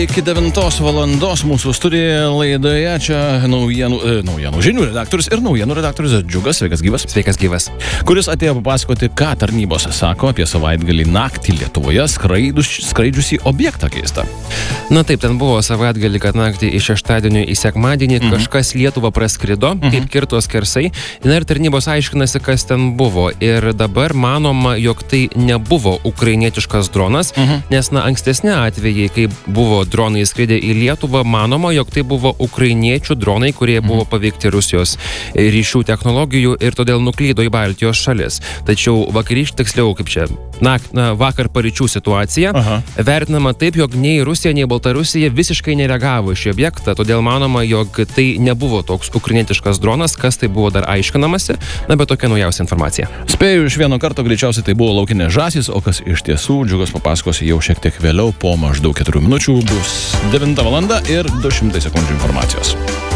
iki 9 valandos mūsų studijoje laidoje. Čia naujienų žinių redaktorius ir naujienų redaktorius Džiugas. Sveikas gyvas. Sveikas gyvas. Kuris atėjo papasakoti, ką tarnybos sako apie savaitgalį naktį Lietuvoje skraidžiusį objektą keistą. Na taip, ten buvo savaitgalį, kad naktį iš šeštadienio į sekmadienį kažkas Lietuvą praskrido, kaip kirto skersai. Na ir tarnybos aiškinasi, kas ten buvo. Ir dabar manoma, jog tai nebuvo ukrainietiškas dronas, nes ankstesni atvejai, kai buvo dronai skridę į Lietuvą, manoma, jog tai buvo ukrainiečių dronai, kurie buvo paveikti Rusijos ryšių technologijų ir todėl nuklydo į Baltijos šalis. Tačiau vakar paryčių situacija vertinama taip, jog nei Rusija, nei Baltarusija visiškai nereagavo į šį objektą, todėl manoma, jog tai nebuvo toks ukrainietiškas dronas, kas tai buvo dar aiškinamasi, bet tokia naujausia informacija. Spėju iš vieno karto, greičiausiai tai buvo laukinė žąsis, o kas iš tiesų, Džiugas papasakos jau šiek tiek vėliau, po maždaug 4 minučių bus 9 valanda ir 200 sekundžių informacijos.